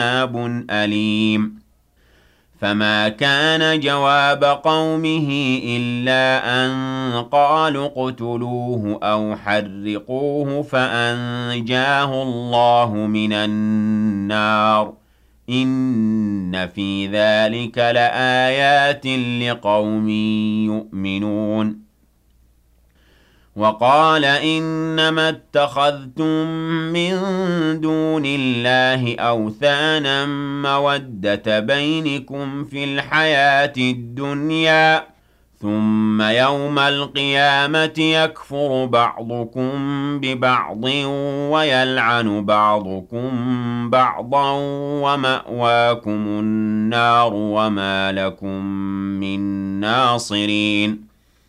عذاب أليم فما كان جواب قومه إلا أن قالوا اقتلوه أو حرقوه فأنجاه الله من النار إن في ذلك لآيات لقوم يؤمنون وقال إنما اتخذتم من دون الله أوثانا مودة بينكم في الحياة الدنيا ثم يوم القيامة يكفر بعضكم ببعض ويلعن بعضكم بعضا ومأواكم النار وما لكم من ناصرين